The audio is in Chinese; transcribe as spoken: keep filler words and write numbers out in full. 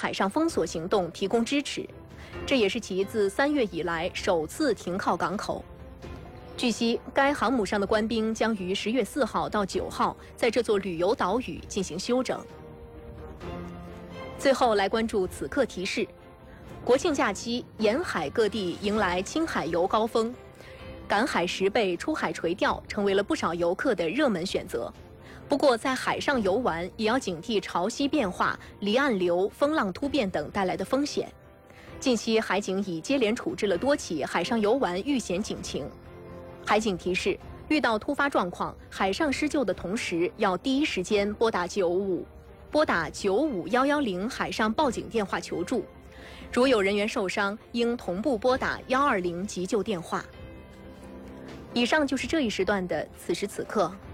海上封锁行动提供支持，这也是其自三月以来首次停靠港口。据悉，该航母上的官兵将于十月四号到九号在这座旅游岛屿进行休整。最后来关注此刻提示：国庆假期，沿海各地迎来轻海游高峰，赶海拾贝、出海垂钓成为了不少游客的热门选择。不过，在海上游玩也要警惕潮汐变化、离岸流、风浪突变等带来的风险。近期，海警已接连处置了多起海上游玩遇险警情。海警提示，遇到突发状况，海上施救的同时，要第一时间拨打九五，拨打九五幺幺零海上报警电话求助。如有人员受伤，应同步拨打幺二零急救电话。以上就是这一时段的此时此刻。